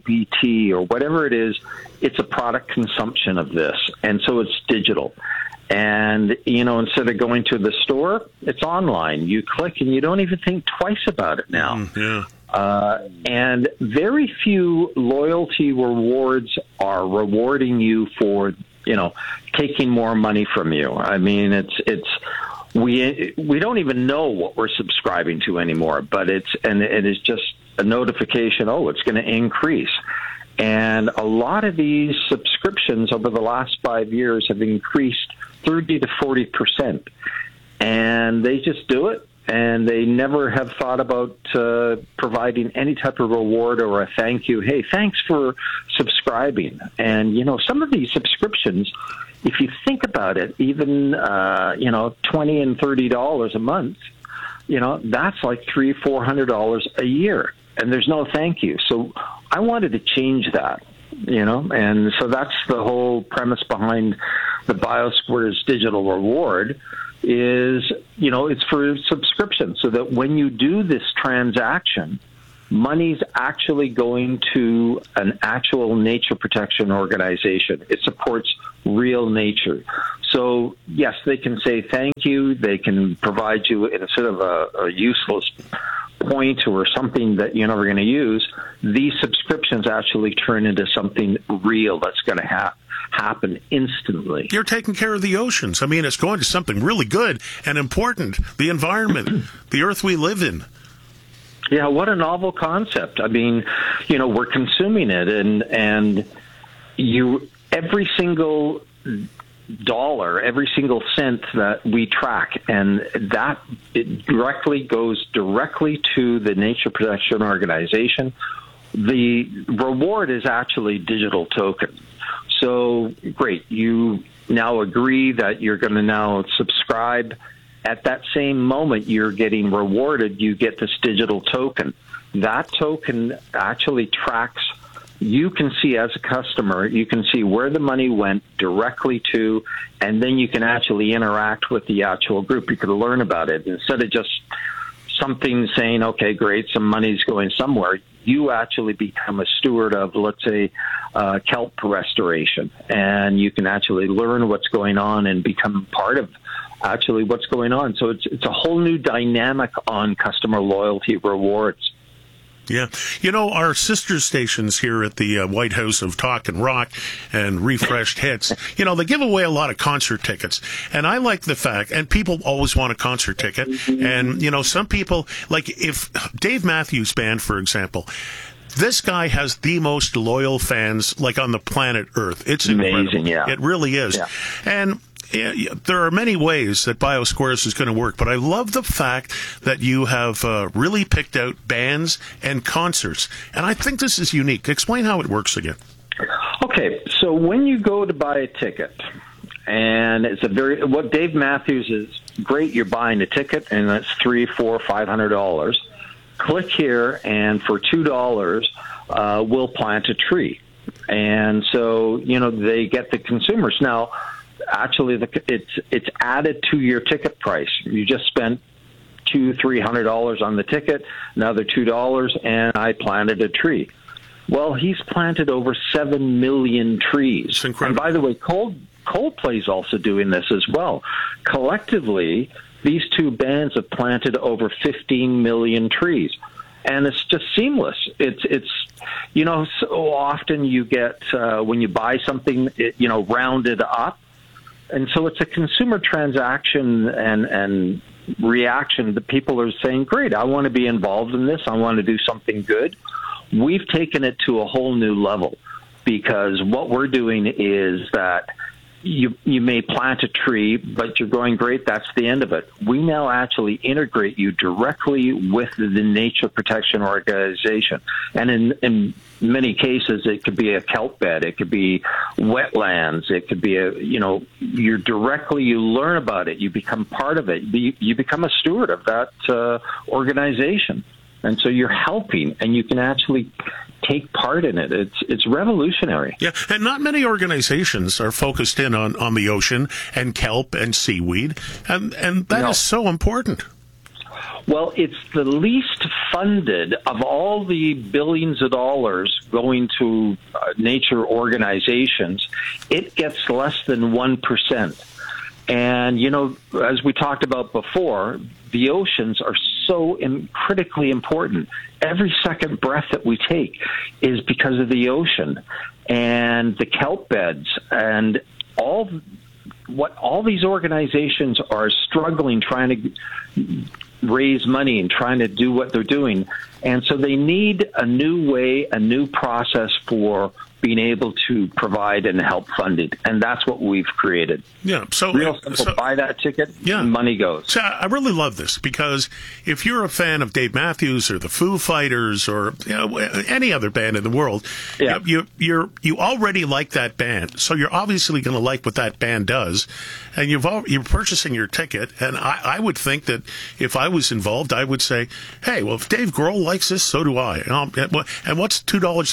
ChatGPT or whatever it is, it's a product consumption of this. And so it's digital. And, instead of going to the store, it's online. You click and you don't even think twice about it now. And very few loyalty rewards are rewarding you for, taking more money from you. I mean, we don't even know what we're subscribing to anymore, but it is just a notification, it's going to increase. And a lot of these subscriptions over the last 5 years have increased 30 to 40%. And they just do it, and they never have thought about providing any type of reward or a thank you. Hey, thanks for subscribing. And, some of these subscriptions, if you think about it, even, $20 and $30 a month, that's like $300-400 a year. And there's no thank you. So I wanted to change that, and so that's the whole premise behind the BioSquares digital reward is, it's for subscription, so that when you do this transaction, money's actually going to an actual nature protection organization. It supports real nature. So, yes, they can say thank you. They can provide you instead of a useless point or something that you're never going to use. These subscriptions actually turn into something real that's going to happen instantly. You're taking care of the oceans. I mean, it's going to something really good and important, the environment, the earth we live in. Yeah, what a novel concept. I mean, we're consuming it, and every single dollar, every single cent that we track, and that it goes directly to the Nature Protection Organization. The reward is actually digital token. So, great, you now agree that you're going to now subscribe. At that same moment you're getting rewarded, you get this digital token. That token actually tracks. You can see as a customer, you can see where the money went directly to, and then you can actually interact with the actual group. You can learn about it instead of just something saying, okay, great, some money's going somewhere. You actually become a steward of, let's say, kelp restoration, and you can actually learn what's going on and become part of actually what's going on. So it's a whole new dynamic on customer loyalty rewards. Yeah. Our sister stations here at the White House of Talk and Rock and Refreshed Hits, they give away a lot of concert tickets. And I like the fact, and people always want a concert ticket. And, some people, like if Dave Matthews Band, for example, this guy has the most loyal fans, like on the planet Earth. It's amazing, incredible. yeah. It really is. Yeah. And there are many ways that BioSquares is going to work, but I love the fact that you have really picked out bands and concerts, and I think this is unique. Explain how it works again. Okay, so when you go to buy a ticket, and it's what Dave Matthews is great, you're buying a ticket, and that's $300, $400, $500. Click here, and for $2, we'll plant a tree. And so, they get the consumers. Now, actually, it's added to your ticket price. You just spent $200-300 on the ticket, another $2, and I planted a tree. Well, he's planted over 7 million trees. And by the way, Coldplay's also doing this as well. Collectively, these two bands have planted over 15 million trees. And it's just seamless. It's so often you get, when you buy something, rounded up. And so it's a consumer transaction and reaction that people are saying, great, I want to be involved in this. I want to do something good. We've taken it to a whole new level because what we're doing is that you may plant a tree, but you're going, great, that's the end of it. We now actually integrate you directly with the Nature Protection Organization. And in many cases, it could be a kelp bed, it could be wetlands, it could be you learn about it, you become part of it, you become a steward of that organization. And so you're helping, and you can actually take part in it. It's revolutionary. Yeah, and not many organizations are focused in on the ocean and kelp and seaweed, and that is so important. Well, it's the least funded of all the billions of dollars going to nature organizations. It gets less than 1%. And, as we talked about before, the oceans are so critically important. Every second breath that we take is because of the ocean and the kelp beds and all these organizations are struggling, trying to raise money and trying to do what they're doing. And so they need a new way, a new process for being able to provide and help fund it. And that's what we've created. Yeah. So real simple, buy that ticket, money goes. So I really love this because if you're a fan of Dave Matthews or the Foo Fighters or any other band in the world, you already like that band. So you're obviously going to like what that band does. And you're purchasing your ticket. And I would think that if I was involved, I would say, hey, well, if Dave Grohl likes this, so do I. And what's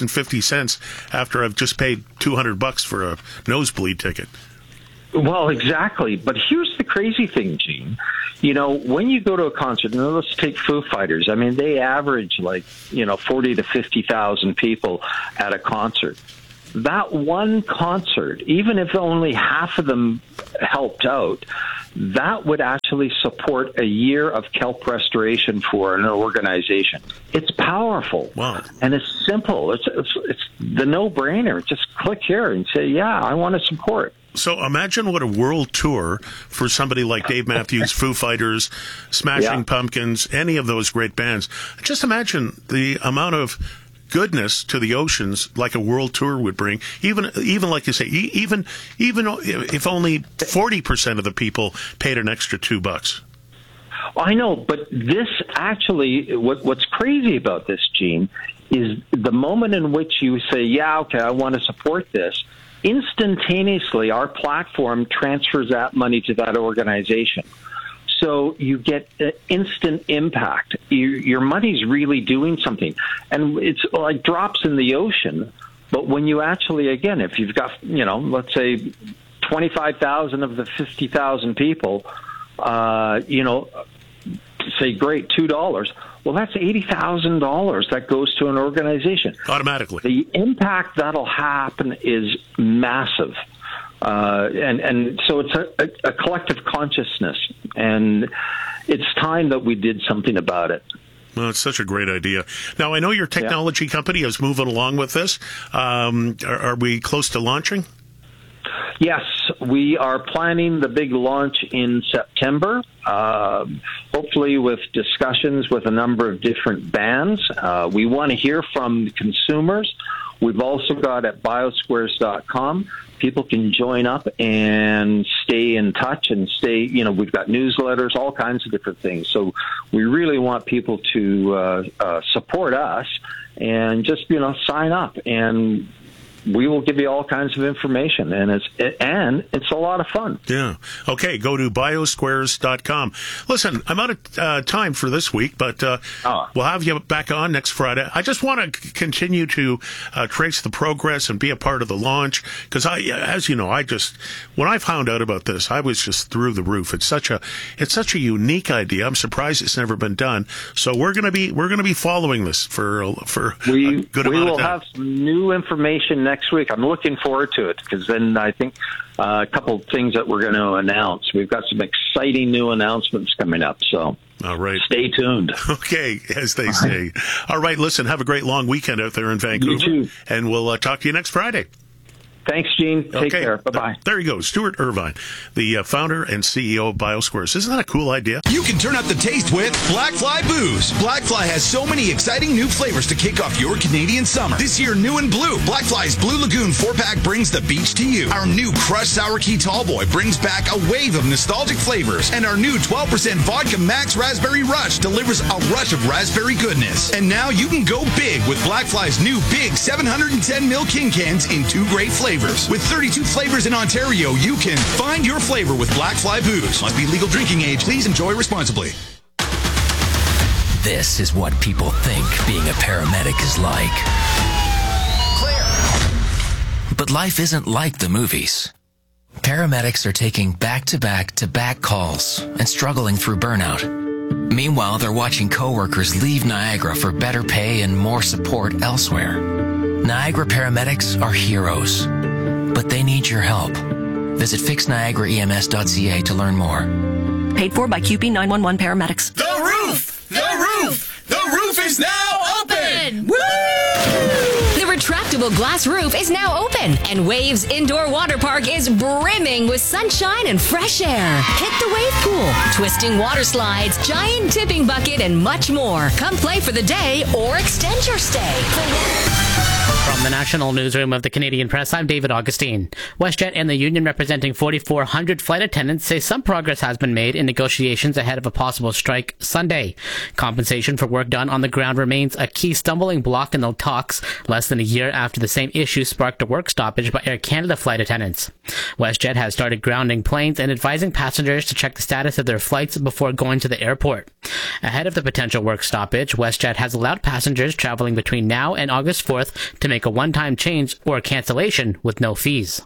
$2.50 after I've just paid $200 for a nosebleed ticket? Well, exactly. But here's the crazy thing, Gene. When you go to a concert, and let's take Foo Fighters. I mean, they average 40 to 50,000 people at a concert. That one concert, even if only half of them helped out, that would actually support a year of kelp restoration for an organization. It's powerful. Wow. And it's simple. It's the no-brainer. Just click here and say, yeah, I want to support. So imagine what a world tour for somebody like Dave Matthews, Foo Fighters, Smashing Pumpkins, any of those great bands. Just imagine the amount of goodness to the oceans like a world tour would bring. Even like you say, even if only 40% of the people paid an extra $2. I know, but this actually, what's crazy about this, Gene, is the moment in which you say, yeah, okay, I want to support this, instantaneously our platform transfers that money to that organization. So you get instant impact. Your money's really doing something. And it's like drops in the ocean. But when you actually, again, if you've got, let's say 25,000 of the 50,000 people, say, great, $2. Well, that's $80,000 that goes to an organization. Automatically. The impact that'll happen is massive. And so it's a collective consciousness, and it's time that we did something about it. Well, it's such a great idea. Now, I know your technology company is moving along with this. Are we close to launching? Yes, we are planning the big launch in September, hopefully with discussions with a number of different bands. We want to hear from consumers. We've also got at biosquares.com, people can join up and stay in touch and we've got newsletters, all kinds of different things. So we really want people to support us and just, sign up, and we will give you all kinds of information, and it's a lot of fun. Yeah. Okay, go to biosquares.com. Listen, I'm out of time for this week, but we'll have you back on next Friday. I just want to continue to trace the progress and be a part of the launch, because as you know, when I found out about this, I was just through the roof. It's such a unique idea. I'm surprised it's never been done. So we're going to be following this for a good amount of time. We will have some new information next week. I'm looking forward to it, because then I think a couple of things that we're going to announce. We've got some exciting new announcements coming up, so all right, stay tuned. Okay, as they say. All right, listen, have a great long weekend out there in Vancouver. You too. And we'll talk to you next Friday. Thanks, Gene. Take care. Bye-bye. There you go. Stuart Irvine, the founder and CEO of BioSquares. Isn't that a cool idea? You can turn up the taste with Blackfly Booze. Blackfly has so many exciting new flavors to kick off your Canadian summer. This year, new and blue, Blackfly's Blue Lagoon 4-pack brings the beach to you. Our new Crushed Sour Key Tallboy brings back a wave of nostalgic flavors. And our new 12% Vodka Max Raspberry Rush delivers a rush of raspberry goodness. And now you can go big with Blackfly's new big 710ml King Cans in 2 great flavors. With 32 flavors in Ontario, you can find your flavor with Blackfly Booze. Must be legal drinking age. Please enjoy responsibly. This is what people think being a paramedic is like. Clear. But life isn't like the movies. Paramedics are taking back-to-back-to-back calls and struggling through burnout. Meanwhile, they're watching coworkers leave Niagara for better pay and more support elsewhere. Niagara paramedics are heroes, but they need your help. Visit fixniagaraems.ca to learn more. Paid for by QP 911 paramedics. The roof! The roof! The roof is now open! Woo! The retractable glass roof is now open, and Waves Indoor Water Park is brimming with sunshine and fresh air. Hit the wave pool, twisting water slides, giant tipping bucket, and much more. Come play for the day or extend your stay. From the National Newsroom of the Canadian Press, I'm David Augustine. WestJet and the union representing 4,400 flight attendants say some progress has been made in negotiations ahead of a possible strike Sunday. Compensation for work done on the ground remains a key stumbling block in the talks, less than a year after the same issue sparked a work stoppage by Air Canada flight attendants. WestJet has started grounding planes and advising passengers to check the status of their flights before going to the airport. Ahead of the potential work stoppage, WestJet has allowed passengers traveling between now and August 4th to make a one-time change or cancellation with no fees.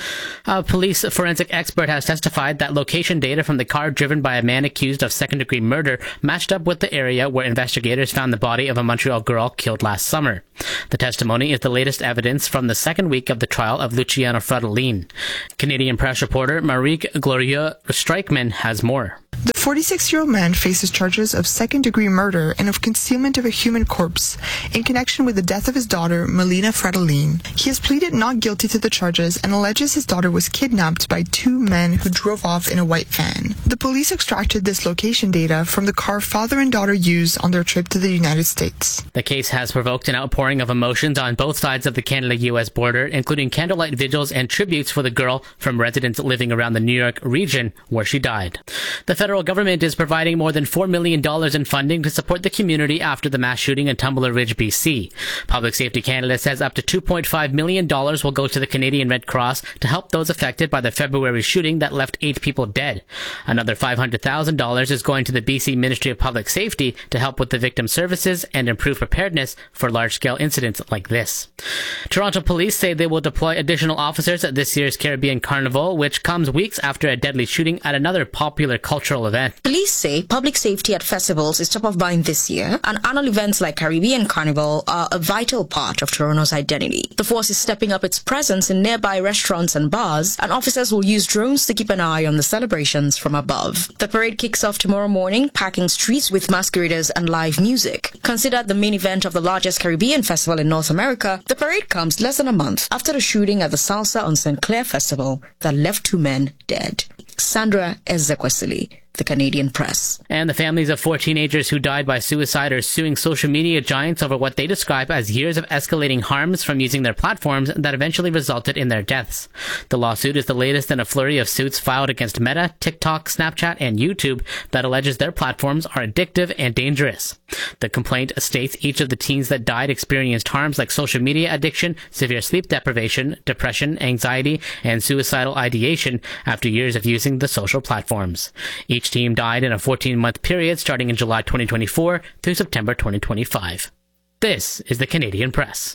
A police forensic expert has testified that location data from the car driven by a man accused of second-degree murder matched up with the area where investigators found the body of a Montreal girl killed last summer. The testimony is the latest evidence from the second week of the trial of Luciano Fradolin. Canadian Press reporter Marique Glorieux-Streichman has more. The 46-year-old man faces charges of second-degree murder and of concealment of a human corpse in connection with the death of his daughter, Melina Fradolin. He has pleaded not guilty to the charges and alleges his daughter was kidnapped by two men who drove off in a white van. The police extracted this location data from the car father and daughter used on their trip to the United States. The case has provoked an outpouring of emotions on both sides of the Canada-US border, including candlelight vigils and tributes for the girl from residents living around the New York region where she died. The federal government is providing more than $4 million in funding to support the community after the mass shooting in Tumbler Ridge, BC. Public Safety Canada says up to $2.5 million will go to the Canadian Red Cross to help those affected by the February shooting that left 8 people dead. Another $500,000 is going to the BC Ministry of Public Safety to help with the victim services and improve preparedness for large-scale incidents like this. Toronto police say they will deploy additional officers at this year's Caribbean Carnival, which comes weeks after a deadly shooting at another popular cultural event. Police say public safety at festivals is top of mind this year, and annual events like Caribbean Carnival are a vital part of Toronto's identity. The force is stepping up its presence in nearby restaurants and bars, and officers will use drones to keep an eye on the celebrations from above. The parade kicks off tomorrow morning, packing streets with masqueraders and live music. Considered the main event of the largest Caribbean festival in North America, the parade comes less than a month after the shooting at the Salsa on St. Clair Festival that left 2 men dead. Sandra Ezekwesili, The Canadian Press. And the families of 4 teenagers who died by suicide are suing social media giants over what they describe as years of escalating harms from using their platforms that eventually resulted in their deaths. The lawsuit is the latest in a flurry of suits filed against Meta, TikTok, Snapchat, and YouTube that alleges their platforms are addictive and dangerous. The complaint states each of the teens that died experienced harms like social media addiction, severe sleep deprivation, depression, anxiety, and suicidal ideation after years of using the social platforms. Each team died in a 14-month period starting in July 2024 through September 2025. This is the Canadian Press.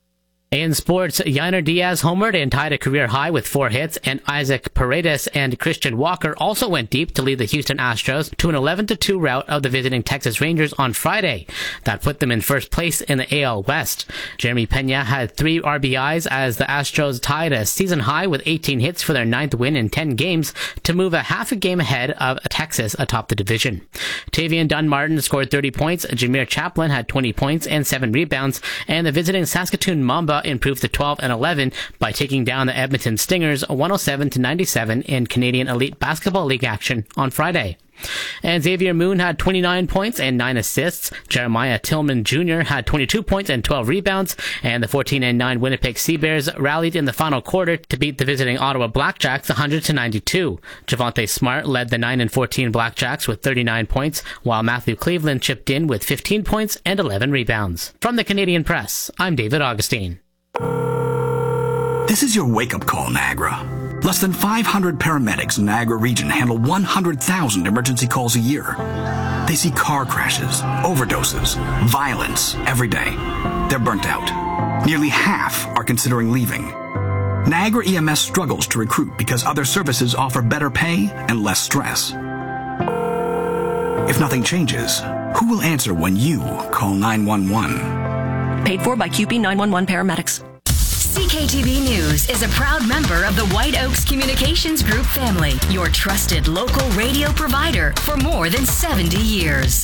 In sports, Yainer Diaz homered and tied a career high with 4 hits, and Isaac Paredes and Christian Walker also went deep to lead the Houston Astros to an 11-2 rout of the visiting Texas Rangers on Friday. That put them in first place in the AL West. Jeremy Pena had 3 RBIs as the Astros tied a season high with 18 hits for their 9th win in 10 games to move a half a game ahead of Texas atop the division. Tavian Dunn-Martin scored 30 points, Jameer Chaplin had 20 points and 7 rebounds, and the visiting Saskatoon Mamba improved to 12-11 by taking down the Edmonton Stingers 107-97 in Canadian Elite Basketball League action on Friday. And Xavier Moon had 29 points and 9 assists. Jeremiah Tillman Jr. had 22 points and 12 rebounds. And the 14-9 Winnipeg Seabears rallied in the final quarter to beat the visiting Ottawa Blackjacks 100-92. Javonte Smart led the 9-14 Blackjacks with 39 points, while Matthew Cleveland chipped in with 15 points and 11 rebounds. From the Canadian Press, I'm David Augustine. This is your wake-up call, Niagara. Less than 500 paramedics in Niagara region handle 100,000 emergency calls a year. They see car crashes, overdoses, violence every day. They're burnt out. Nearly half are considering leaving. Niagara EMS struggles to recruit because other services offer better pay and less stress. If nothing changes, who will answer when you call 911? Paid for by QP 911 paramedics. CKTV News is a proud member of the White Oaks Communications Group family, your trusted local radio provider for more than 70 years.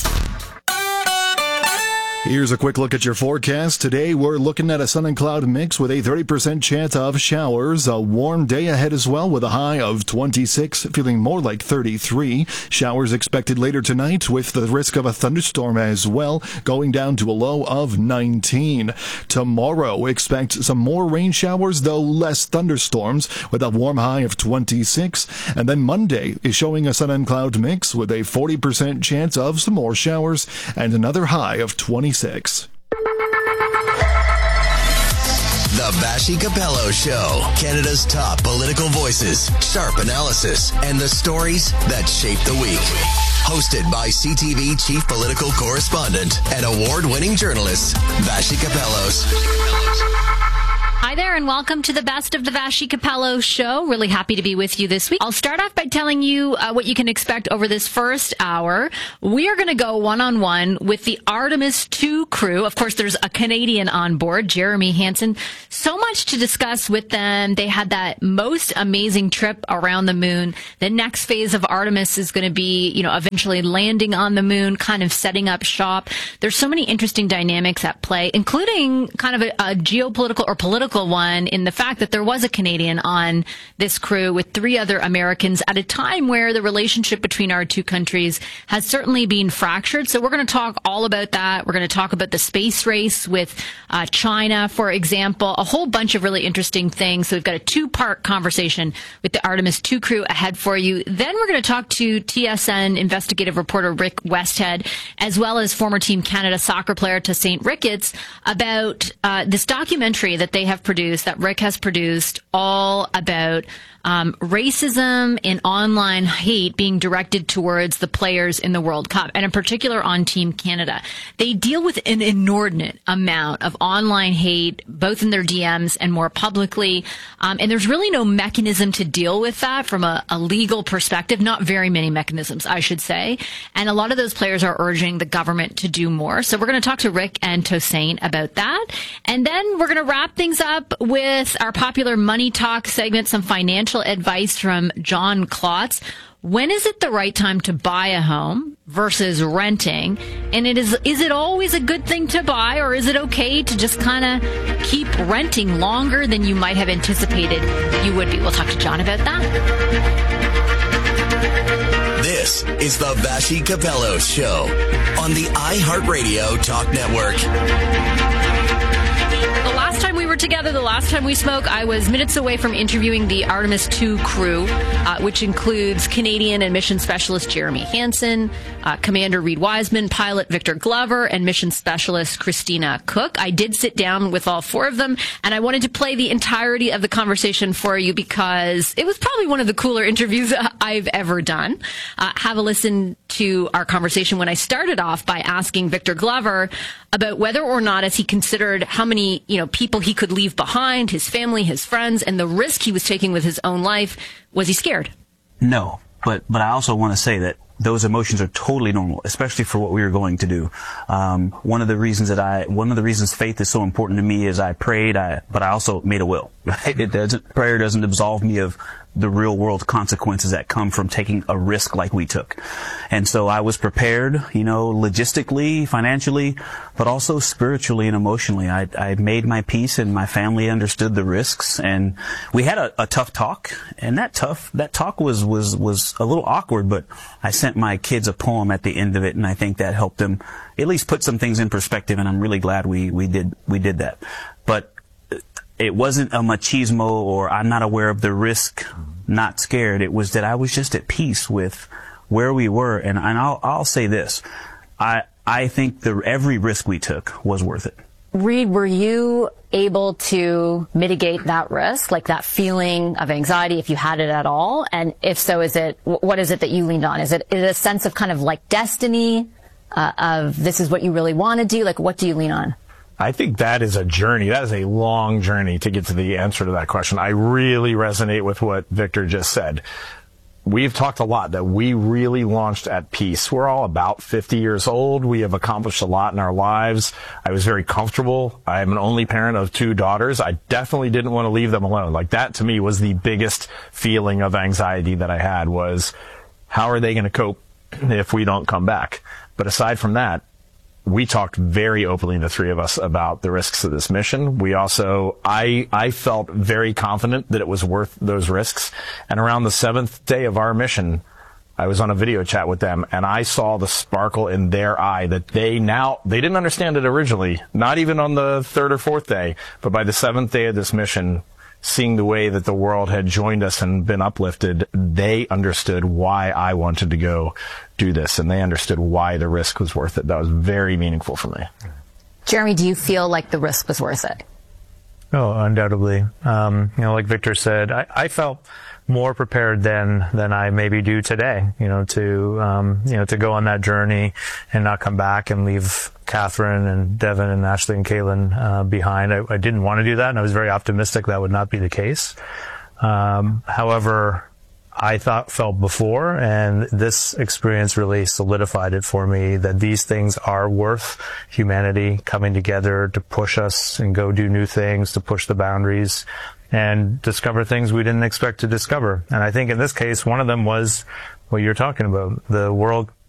Here's a quick look at your forecast. Today, we're looking at a sun and cloud mix with a 30% chance of showers. A warm day ahead as well with a high of 26, feeling more like 33. Showers expected later tonight with the risk of a thunderstorm as well, going down to a low of 19. Tomorrow, expect some more rain showers, though less thunderstorms, with a warm high of 26. And then Monday is showing a sun and cloud mix with a 40% chance of some more showers and another high of 26. The Vassy Capello Show. Canada's top political voices, sharp analysis, and the stories that shape the week. Hosted by CTV Chief Political Correspondent and award-winning journalist, Vassy Capellos. Hi there, and welcome to the Best of the Vassy Capello Show. Really happy to be with you this week. I'll start off by telling you what you can expect over this first hour. We are going to go one-on-one with the Artemis 2 crew. Of course, there's a Canadian on board, Jeremy Hansen. So much to discuss with them. They had that most amazing trip around the moon. The next phase of Artemis is going to be, eventually landing on the moon, kind of setting up shop. There's so many interesting dynamics at play, including kind of a geopolitical or political one in the fact that there was a Canadian on this crew with 3 other Americans at a time where the relationship between our two countries has certainly been fractured. So we're going to talk all about that. We're going to talk about the space race with China, for example, a whole bunch of really interesting things. So we've got a 2-part conversation with the Artemis 2 crew ahead for you. Then we're going to talk to TSN investigative reporter Rick Westhead, as well as former Team Canada soccer player Tosaint Ricketts, about this documentary that they have produced, that Rick has produced, all about racism and online hate being directed towards the players in the World Cup, and in particular on Team Canada. They deal with an inordinate amount of online hate, both in their DMs and more publicly, and there's really no mechanism to deal with that from a legal perspective. Not very many mechanisms, I should say, and a lot of those players are urging the government to do more. So we're going to talk to Rick and Tosaint about that, and then we're going to wrap things up with our popular Money Talk segment, some financial advice from John Klotz. When is it the right time to buy a home versus renting? And is it always a good thing to buy, or is it okay to just kind of keep renting longer than you might have anticipated you would be? We'll talk to John about that. This is the Vassy Capello Show on the iHeartRadio Talk Network. The last time we were together, the last time we spoke, I was minutes away from interviewing the Artemis 2 crew, which includes Canadian and mission specialist Jeremy Hansen, Commander Reed Wiseman, pilot Victor Glover, and mission specialist Christina Cook. I did sit down with all 4 of them, and I wanted to play the entirety of the conversation for you because it was probably one of the cooler interviews I've ever done. Have a listen to our conversation when I started off by asking Victor Glover about whether or not, as he considered how many people he could leave behind, his family, his friends, and the risk he was taking with his own life, was he scared? No, but I also want to say that those emotions are totally normal, especially for what we were going to do. One of the reasons faith is so important to me is I prayed, but I also made a will. Right? Prayer doesn't absolve me of the real world consequences that come from taking a risk like we took. And so I was prepared, logistically, financially, but also spiritually and emotionally. I made my peace, and my family understood the risks, and we had a tough talk, and that talk was a little awkward, but I sent my kids a poem at the end of it, and I think that helped them at least put some things in perspective, and I'm really glad we did that. But it wasn't a machismo or I'm not aware of the risk, not scared. It was that I was just at peace with where we were. And I'll say this. I think every risk we took was worth it. Reed, were you able to mitigate that risk, like that feeling of anxiety, if you had it at all? And if so, what is it that you leaned on? Is it a sense of kind of like destiny, of this is what you really want to do? Like, what do you lean on? I think that is a journey. That is a long journey to get to the answer to that question. I really resonate with what Victor just said. we've talked a lot that we really launched at peace. We're all about 50 years old. We have accomplished a lot in our lives. I was very comfortable. I am an only parent of 2 daughters. I definitely didn't want to leave them alone. Like, that to me was the biggest feeling of anxiety that I had, was how are they going to cope if we don't come back? But aside from that, we talked very openly, the 3 of us, about the risks of this mission. We also, I felt very confident that it was worth those risks. And around the 7th day of our mission, I was on a video chat with them, and I saw the sparkle in their eye that they didn't understand it originally, not even on the 3rd or 4th day, but by the 7th day of this mission, seeing the way that the world had joined us and been uplifted, they understood why I wanted to go do this, and they understood why the risk was worth it. That was very meaningful for me. Jeremy, do you feel like the risk was worth it? Oh, undoubtedly. Like Victor said, I felt more prepared than I maybe do today, to go on that journey and not come back and leave Catherine and Devin and Ashley and Kaylin behind. I didn't want to do that, and I was very optimistic that would not be the case. However, I felt before, and this experience really solidified it for me, that these things are worth humanity coming together to push us and go do new things, to push the boundaries and discover things we didn't expect to discover. And I think in this case, one of them was what you're talking about. The world